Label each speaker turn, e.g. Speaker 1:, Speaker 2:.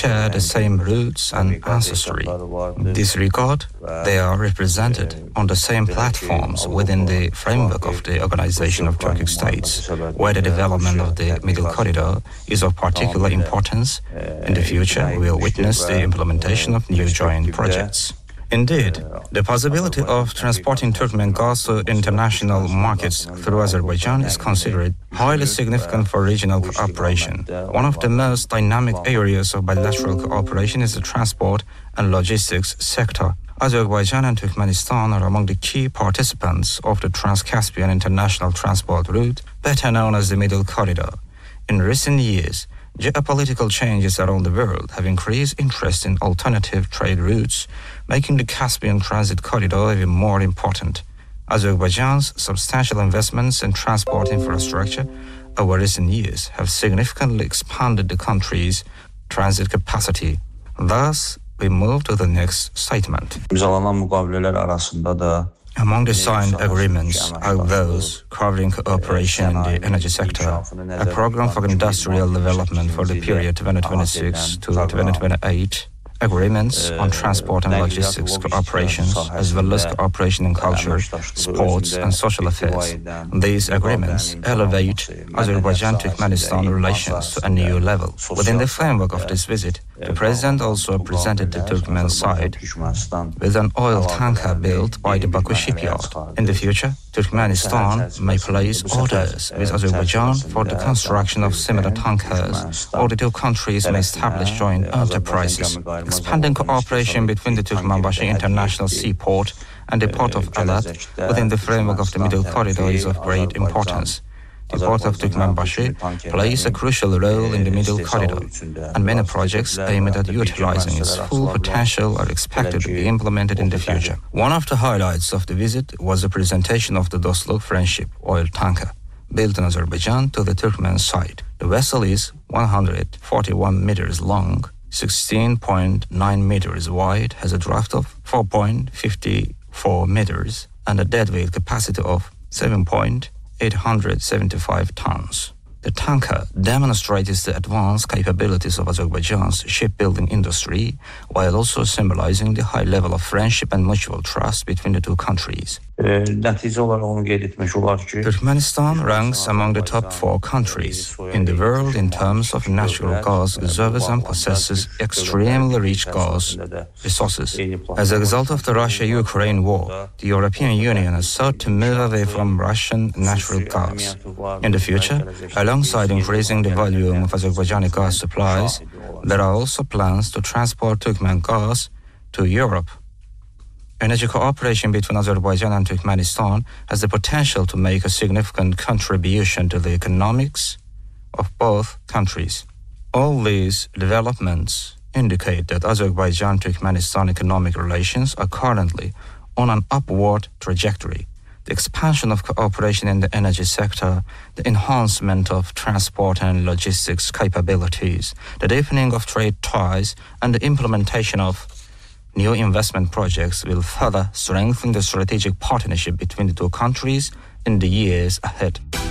Speaker 1: share the same roots and ancestry. In this regard, they are represented on the same platforms within the framework of the Organization of Turkic States, where the development of the Middle Corridor is of particular importance. In the future, we will witness the implementation of new joint projects. Indeed, the possibility of transporting Turkmen gas to international markets through Azerbaijan is considered highly significant for regional cooperation. One of the most dynamic areas of bilateral cooperation is the transport and logistics sector. Azerbaijan and Turkmenistan are among the key participants of the Trans-Caspian International Transport Route, better known as the Middle Corridor. In recent years, geopolitical changes around the world have increased interest in alternative trade routes, making the Caspian Transit Corridor even more important. Azerbaijan's substantial investments in transport infrastructure over recent years have significantly expanded the country's transit capacity. Thus, we move to the next statement. Among the signed agreements are those covering cooperation in the energy sector, a program for industrial development for the period 2026 to 2028, agreements on transport and logistics cooperations, as well as cooperation in culture, sports, and social affairs. These agreements elevate Azerbaijan-Turkmenistan relations to a new level. Within the framework of this visit, the President also presented the Turkmen side with an oil tanker built by the Baku shipyard. In the future, Turkmenistan may place orders with Azerbaijan for the construction of similar tankers, or the two countries may establish joint enterprises. Expanding cooperation between the Turkmenbashi International Seaport and the port of Alat within the framework of the Middle Corridor is of great importance. The port of Turkmenbashi plays a crucial role in the Middle Corridor, and many projects aimed at utilizing its full potential are expected to be implemented in the future. One of the highlights of the visit was the presentation of the Dostluk Friendship oil tanker, built in Azerbaijan to the Turkmen side. The vessel is 141 meters long, 16.9 meters wide, has a draft of 4.54 meters, and a deadweight capacity of 7.875 tons. The tanker demonstrates the advanced capabilities of Azerbaijan's shipbuilding industry, while also symbolizing the high level of friendship and mutual trust between the two countries. Turkmenistan ranks among the top 4 countries in the world in terms of natural gas reserves and possesses extremely rich gas resources. As a result of the Russia-Ukraine war, the European Union has sought to move away from Russian natural gas. In the future, alongside increasing the volume of Azerbaijani gas supplies, there are also plans to transport Turkmen gas to Europe. Energy cooperation between Azerbaijan and Turkmenistan has the potential to make a significant contribution to the economics of both countries. All these developments indicate that Azerbaijan-Turkmenistan economic relations are currently on an upward trajectory. The expansion of cooperation in the energy sector, the enhancement of transport and logistics capabilities, the deepening of trade ties, and the implementation of new investment projects will further strengthen the strategic partnership between the two countries in the years ahead.